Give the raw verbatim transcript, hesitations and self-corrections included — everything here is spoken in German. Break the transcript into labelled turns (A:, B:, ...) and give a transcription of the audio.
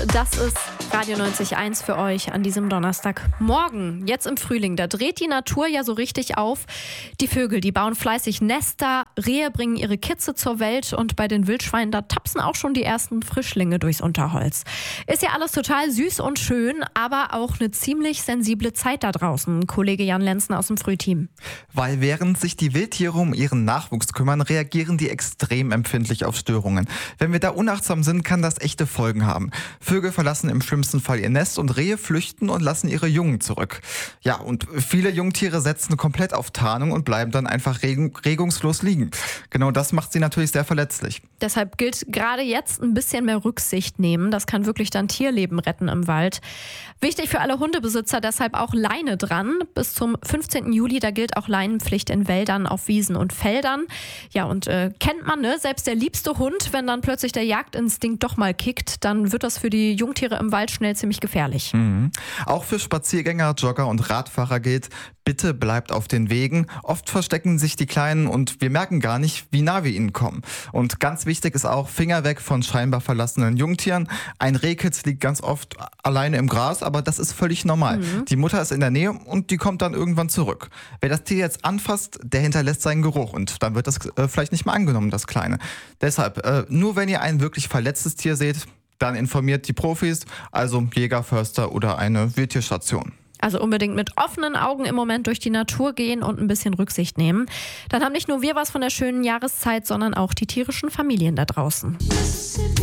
A: das ist Radio neunzig Komma eins für euch an diesem Donnerstagmorgen. Jetzt im Frühling, da dreht die Natur ja so richtig auf. Die Vögel, die bauen fleißig Nester, Rehe bringen ihre Kitze zur Welt und bei den Wildschweinen, da tapsen auch schon die ersten Frischlinge durchs Unterholz. Ist ja alles total süß und schön, aber auch eine ziemlich sensible Zeit da draußen. Kollege Jan Lenzen aus dem Frühteam.
B: Weil während sich die Wildtiere um ihren Nachwuchs kümmern, reagieren die extrem empfindlich auf Störungen. Wenn wir da unachtsam sind, kann das echte Folgen haben. Vögel verlassen im schlimmsten Fall ihr Nest und Rehe flüchten und lassen ihre Jungen zurück. Ja, und viele Jungtiere setzen komplett auf Tarnung und bleiben dann einfach reg- regungslos liegen. Genau das macht sie natürlich sehr verletzlich.
A: Deshalb gilt gerade jetzt ein bisschen mehr Rücksicht nehmen. Das kann wirklich dann Tierleben retten im Wald. Wichtig für alle Hundebesitzer deshalb auch Leine dran. Bis zum fünfzehnten Juli, da gilt auch Leinenpflicht in Wäldern, auf Wiesen und Feldern. Ja, und äh, kennt man, ne? Selbst der liebste Hund, wenn dann plötzlich der Jagdinstinkt doch mal kickt, dann wird das für die Jungtiere im Wald schnell ziemlich gefährlich.
B: Mhm. Auch für Spaziergänger, Jogger und Radfahrer gilt, bitte bleibt auf den Wegen. Oft verstecken sich die Kleinen und wir merken gar nicht, wie nah wir ihnen kommen. Und ganz wichtig ist auch, Finger weg von scheinbar verlassenen Jungtieren. Ein Rehkitz liegt ganz oft alleine im Gras, aber das ist völlig normal. Mhm. Die Mutter ist in der Nähe und die kommt dann irgendwann zurück. Wer das Tier jetzt anfasst, der hinterlässt seinen Geruch und dann wird das äh, vielleicht nicht mehr angenommen, das Kleine. Deshalb, äh, nur wenn ihr ein wirklich verletztes Tier seht, dann informiert die Profis, also Jäger, Förster oder eine Wildtierstation.
A: Also unbedingt mit offenen Augen im Moment durch die Natur gehen und ein bisschen Rücksicht nehmen. Dann haben nicht nur wir was von der schönen Jahreszeit, sondern auch die tierischen Familien da draußen.